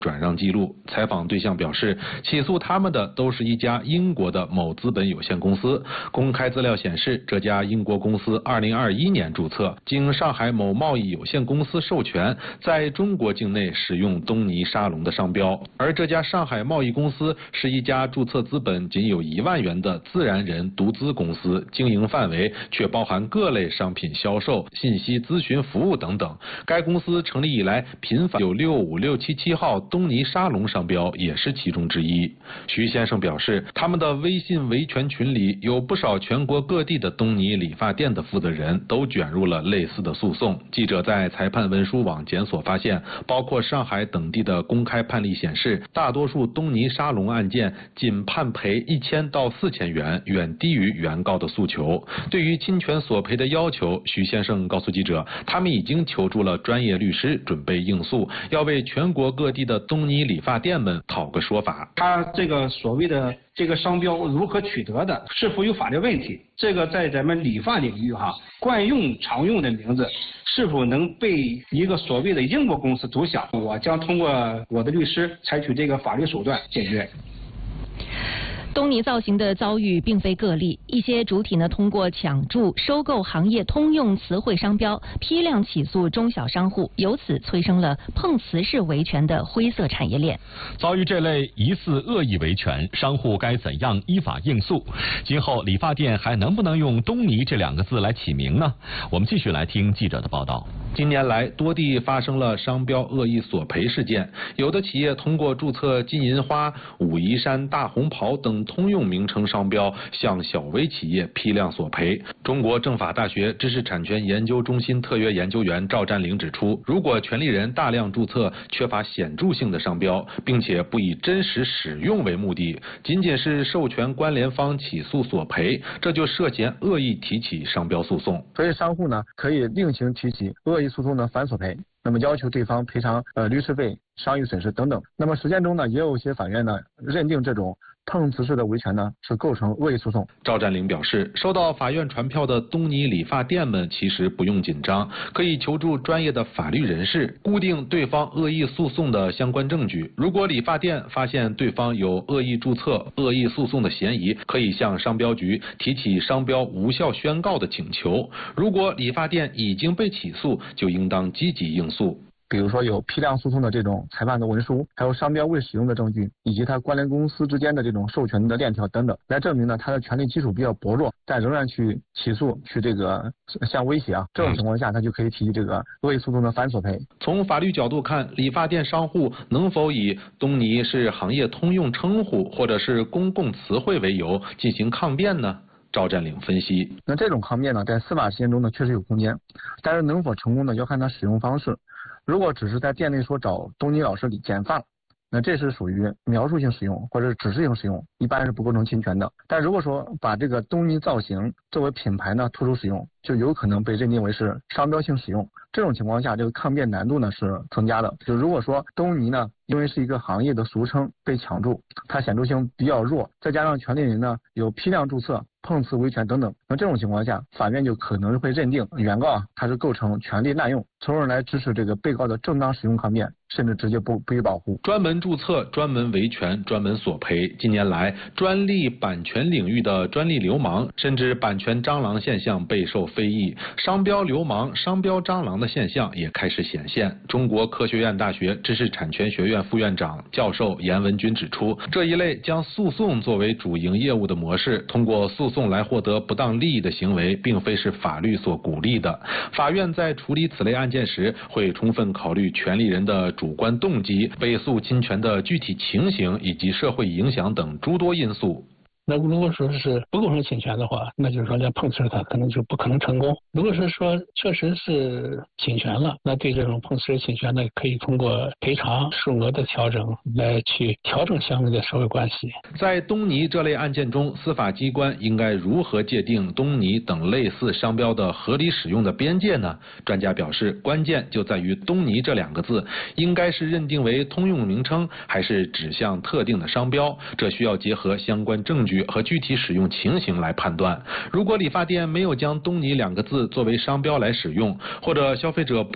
转让记录。采访对象表示，起诉他们的都是一家英国的某资本有限公司。公开资料显示，这家英国公司2021年注册，经上海某贸易有限公司授权，在中国境内使用东尼沙龙的商标。而这家上海贸易公司是一家注册资本仅有1万元的自然人独资公司，经营范围却包含各类商品销售、信息咨询服务等等。该公司成立以来，频繁有65677号东尼沙龙商标也是其中之一。徐先生表示，他们的微信维权群里有不少全国各地的东尼理发店的负责人都卷入了类似的诉讼。记者在裁判文书网检索发现，包括上海等地的公开判例显示，大多数东尼沙龙案件仅判赔1000到4000元，远低于原告的诉求。对于侵权索赔的要求，徐先生告诉记者，他们已经求助了专业律师，准备应诉，要为全国各地的东尼理发店们讨个说法。 他这个所谓的这个商标如何取得的，是否有法律问题？这个在咱们理发领域惯用常用的名字是否能被一个所谓的英国公司独享？我将通过我的律师采取这个法律手段解决。 东尼造型的遭遇并非个例，一些主体通过抢注、收购行业通用词汇商标，批量起诉中小商户，由此催生了碰瓷式维权的灰色产业链。 遭遇这类疑似恶意维权，商户该怎样依法应诉？今后理发店还能不能用东尼这2个字来起名呢？我们继续来听记者的报道。 近年来，多地发生了商标恶意索赔事件，有的企业通过注册金银花、武夷山大红袍等通用名称商标，向小微企业批量索赔。中国政法大学知识产权研究中心特约研究员赵占领指出，如果权利人大量注册缺乏显著性的商标，并且不以真实使用为目的，仅仅是授权关联方起诉索赔，这就涉嫌恶意提起商标诉讼。 所以商户可以另行提起恶意诉讼的反索赔，那么要求对方赔偿律师费、商誉损失等等。那么实践中也有一些法院认定这种碰瓷式的维权是构成恶意诉讼。 赵占领表示，收到法院传票的东尼理发店们其实不用紧张，可以求助专业的法律人士，固定对方恶意诉讼的相关证据。如果理发店发现对方有恶意注册、恶意诉讼的嫌疑，可以向商标局提起商标无效宣告的请求。如果理发店已经被起诉，就应当积极应诉。 比如说有批量诉讼的这种裁判的文书，还有商标未使用的证据，以及它关联公司之间的这种授权的链条等等，来证明它的权利基础比较薄弱，但仍然去起诉，去像威胁这种情况下，它就可以提起这个恶意诉讼的反索赔。 从法律角度看，理发店商户能否以东尼是行业通用称呼或者是公共词汇为由进行抗辩呢？赵占领分析， 那这种抗辩在司法实践中确实有空间，但是能否成功要看它使用方式。如果只是在店内说找东尼老师剪发，那这是属于描述性使用或者指示性使用，一般是不构成侵权的。但如果说把这个东尼造型作为品牌突出使用，就有可能被认定为是商标性使用。这种情况下，这个抗辩难度是增加的。就如果说东尼因为是一个行业的俗称被抢注，它显著性比较弱，再加上权利人有批量注册、碰瓷维权等等，那这种情况下，法院就可能会认定原告他是构成权利滥用，从而来支持这个被告的正当使用抗辩，甚至直接不予保护。 专门注册、专门维权、专门索赔，近年来专利版权领域的专利流氓甚至版权蟑螂现象备受非议，商标流氓、商标蟑螂的现象也开始显现。中国科学院大学知识产权学院副院长、教授严文军指出，这一类将诉讼作为主营业务的模式，通过诉讼来获得不当利益的行为，并非是法律所鼓励的。法院在处理此类案件时，会充分考虑权利人的主观动机、被诉侵权的具体情形以及社会影响等诸多因素。 那如果说是不构成侵权的话，那就是说连碰瓷它可能就不可能成功。如果是说确实是侵权了，那对这种碰瓷侵权呢，可以通过赔偿数额的调整来去调整相应的社会关系。 在东尼这类案件中，司法机关应该如何界定东尼等类似商标的合理使用的边界呢？专家表示，关键就在于东尼这2个字应该是认定为通用名称，还是指向特定的商标，这需要结合相关证据和具体使用情形来判断。如果理发店没有将东尼2个字作为商标来使用，或者消费者